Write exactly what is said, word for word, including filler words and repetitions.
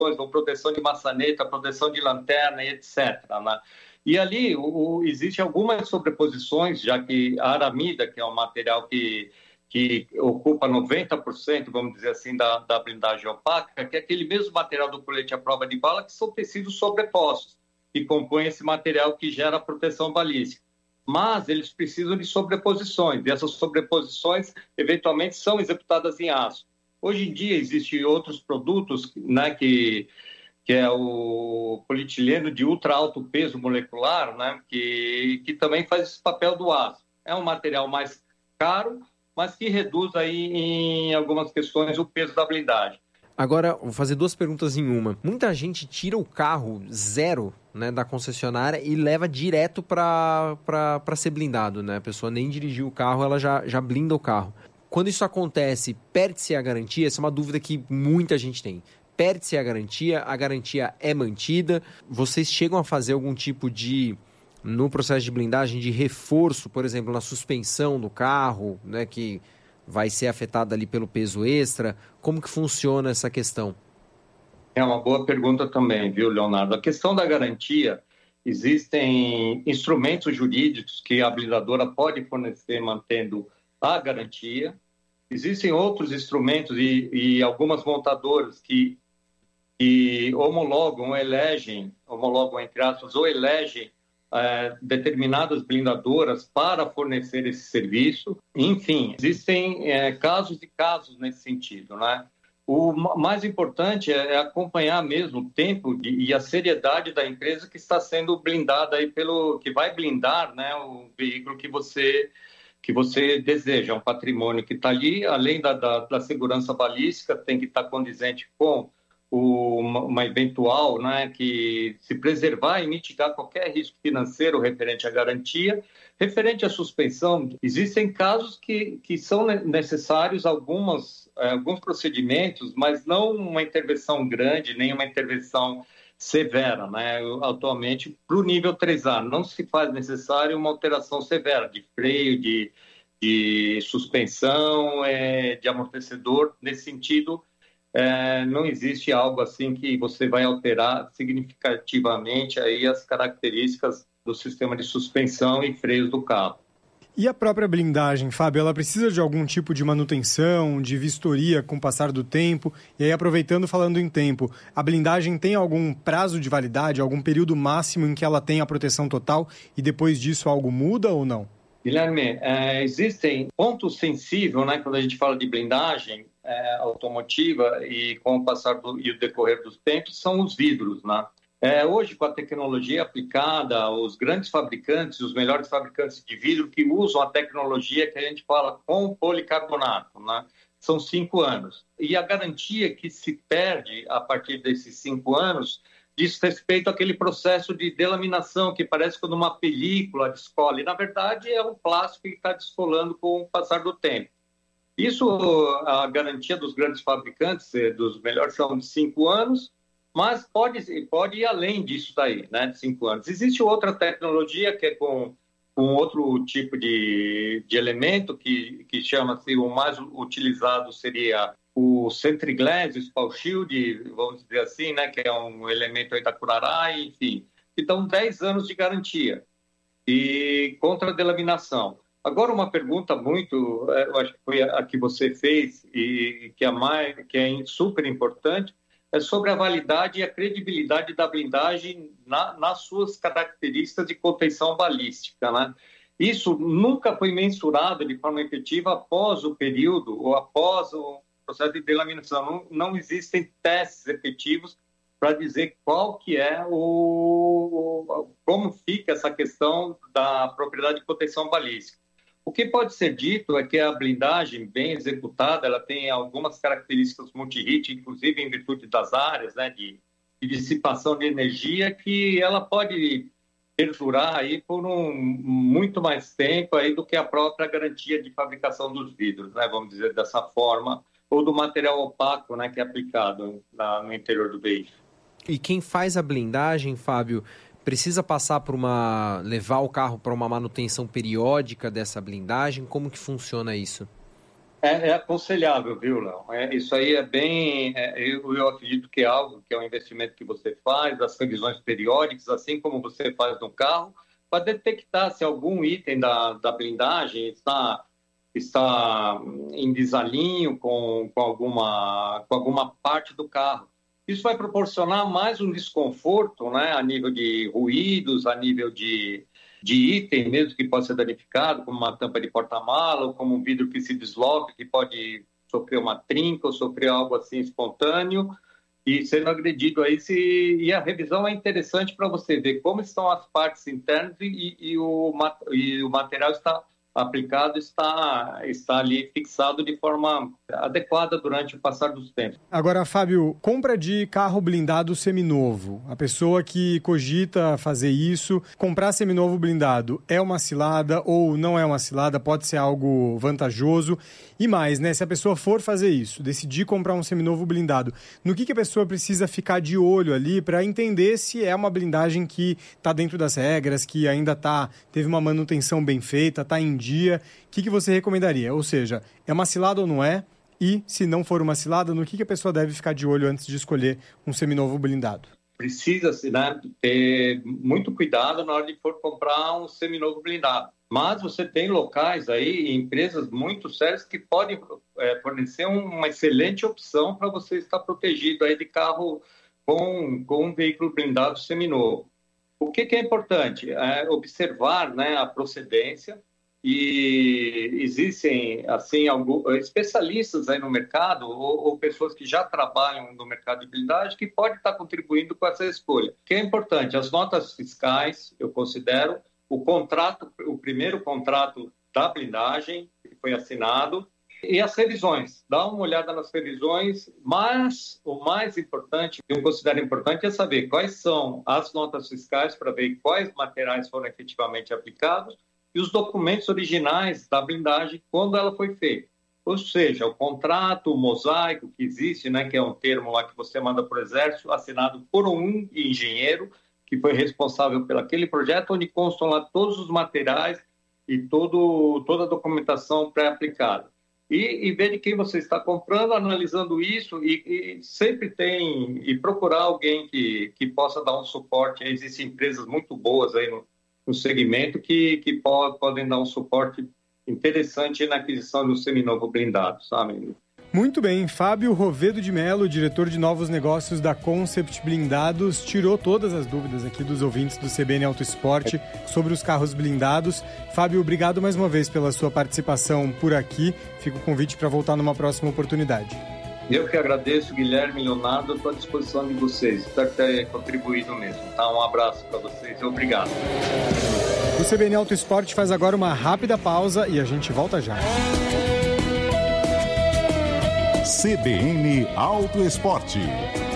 ou proteção de maçaneta, proteção de lanterna, e etcétera, né? E ali o, o, existe algumas sobreposições, já que a aramida, que é um material que, que ocupa noventa por cento, vamos dizer assim, da, da blindagem opaca, que é aquele mesmo material do colete à prova de bala, que são tecidos sobrepostos, que compõem esse material que gera proteção balística. Mas eles precisam de sobreposições, e essas sobreposições, eventualmente, são executadas em aço. Hoje em dia, existem outros produtos, né, que... que é o polietileno de ultra alto peso molecular, né, que, que também faz esse papel do aço. É um material mais caro, mas que reduz aí em algumas questões o peso da blindagem. Agora, vou fazer duas perguntas em uma. Muita gente tira o carro zero, né, da concessionária e leva direto para ser blindado, né? A pessoa nem dirigiu o carro, ela já, já blinda o carro. Quando isso acontece, perde-se a garantia? Essa é uma dúvida que muita gente tem. Perde-se a garantia, a garantia é mantida. Vocês chegam a fazer algum tipo de, no processo de blindagem, de reforço, por exemplo, na suspensão do carro, né, que vai ser afetada ali pelo peso extra? Como que funciona essa questão? É uma boa pergunta também, viu, Leonardo? A questão da garantia, existem instrumentos jurídicos que a blindadora pode fornecer mantendo a garantia. Existem outros instrumentos e, e algumas montadoras que que homologam ou elegem, homologam entre aspas, ou elegem é, determinadas blindadoras para fornecer esse serviço. Enfim, existem é, casos e casos nesse sentido, né? O mais importante é acompanhar mesmo o tempo de, e a seriedade da empresa que está sendo blindada aí pelo, que vai blindar, né, o veículo que você que você deseja, um patrimônio que está ali, além da, da, da segurança balística, tem que estar condizente com Uma, uma eventual, né, que se preservar e mitigar qualquer risco financeiro referente à garantia. Referente à suspensão, existem casos que, que são necessários algumas, alguns procedimentos, mas não uma intervenção grande, nem uma intervenção severa, né? Atualmente, para o nível três A, não se faz necessário uma alteração severa de freio, de, de suspensão, é, de amortecedor, nesse sentido. É, não existe algo assim que você vai alterar significativamente aí as características do sistema de suspensão e freios do carro. E a própria blindagem, Fábio, ela precisa de algum tipo de manutenção, de vistoria com o passar do tempo? E aí, aproveitando, falando em tempo, a blindagem tem algum prazo de validade, algum período máximo em que ela tem a proteção total e depois disso algo muda ou não? Guilherme, é, existem pontos sensíveis, né, quando a gente fala de blindagem é, automotiva e com o passar do, e o decorrer dos tempos, são os vidros, né? É, hoje, com a tecnologia aplicada, os grandes fabricantes, os melhores fabricantes de vidro que usam a tecnologia que a gente fala com policarbonato, né? São cinco anos. E a garantia que se perde a partir desses cinco anos diz respeito àquele processo de delaminação que parece quando uma película descola. E, na verdade, é um plástico que está descolando com o passar do tempo. Isso, a garantia dos grandes fabricantes, dos melhores, são de cinco anos, mas pode, pode ir além disso daí, né, de cinco anos. Existe outra tecnologia que é com, com outro tipo de, de elemento que, que chama-se, o mais utilizado seria o Centriglass, o Spall Shield, vamos dizer assim, né, que é um elemento aí da Curaray, enfim, que dão dez anos de garantia e contra a delaminação. Agora, uma pergunta muito, eu acho que foi a que você fez e que é, mais, que é super importante, é sobre a validade e a credibilidade da blindagem na, nas suas características de contenção balística, né? Isso nunca foi mensurado de forma efetiva após o período ou após o processo de delaminação. Não, não existem testes efetivos para dizer qual que é o, como fica essa questão da propriedade de proteção balística. O que pode ser dito é que a blindagem bem executada, ela tem algumas características multi-hit, inclusive em virtude das áreas, né, de, de dissipação de energia, que ela pode perdurar aí por um, muito mais tempo aí do que a própria garantia de fabricação dos vidros, né, vamos dizer dessa forma, ou do material opaco, né, que é aplicado na, no interior do veículo. E quem faz a blindagem, Fábio, precisa passar por uma... levar o carro para uma manutenção periódica dessa blindagem? Como que funciona isso? É, é aconselhável, viu, Léo? É, isso aí é bem... É, eu, eu acredito que é algo que é um investimento que você faz, as revisões periódicas, assim como você faz no carro, para detectar se algum item da, da blindagem está, está em desalinho com, com, alguma, com alguma parte do carro. Isso vai proporcionar mais um desconforto, né, a nível de ruídos, a nível de... de item mesmo que pode ser danificado, como uma tampa de porta-mala, ou como um vidro que se desloca, que pode sofrer uma trinca ou sofrer algo assim espontâneo, e sendo agredido aí. Se... E a revisão é interessante para você ver como estão as partes internas e, e, o, e o material está aplicado, está, está ali fixado de forma adequada durante o passar dos tempos. Agora, Fábio, compra de carro blindado seminovo. A pessoa que cogita fazer isso, comprar seminovo blindado é uma cilada ou não é uma cilada? Pode ser algo vantajoso? E mais, né? Se a pessoa for fazer isso, decidir comprar um seminovo blindado, no que, que a pessoa precisa ficar de olho ali para entender se é uma blindagem que está dentro das regras, que ainda tá, teve uma manutenção bem feita, está em dia? O que, que você recomendaria? Ou seja, é uma cilada ou não é? E, se não for uma cilada, no que, que a pessoa deve ficar de olho antes de escolher um seminovo blindado? Precisa-se, né, ter muito cuidado na hora de for comprar um seminovo blindado. Mas você tem locais aí, empresas muito sérias que podem é, fornecer uma excelente opção para você estar protegido aí de carro com, com um veículo blindado seminovo. O que, que é importante? É observar, né, a procedência. E existem, assim, alguns especialistas aí no mercado ou, ou pessoas que já trabalham no mercado de blindagem que podem estar contribuindo com essa escolha. O que é importante? As notas fiscais, eu considero, o contrato, o primeiro contrato da blindagem que foi assinado e as revisões. Dá uma olhada nas revisões, mas o mais importante, que eu considero importante, é saber quais são as notas fiscais para ver quais materiais foram efetivamente aplicados e os documentos originais da blindagem quando ela foi feita. Ou seja, o contrato, o mosaico que existe, né, que é um termo lá que você manda para o Exército, assinado por um engenheiro que foi responsável pelo aquele projeto, onde constam lá todos os materiais e todo, toda a documentação pré-aplicada. E, e ver de quem você está comprando, analisando isso e, e sempre tem, e procurar alguém que, que possa dar um suporte. Existem empresas muito boas aí no no segmento que, que pode, podem dar um suporte interessante na aquisição de um seminovo blindado, sabe? Muito bem, Fábio Rovedo de Mello, diretor de novos negócios da Concept Blindados, tirou todas as dúvidas aqui dos ouvintes do C B N Auto Esporte sobre os carros blindados. Fábio, obrigado mais uma vez pela sua participação por aqui. Fica o convite para voltar numa próxima oportunidade. Eu que agradeço, Guilherme e Leonardo, estou à disposição de vocês. Espero ter contribuído mesmo. Tá? Um abraço para vocês e obrigado. O C B N Auto Esporte faz agora uma rápida pausa e a gente volta já. C B N Auto Esporte.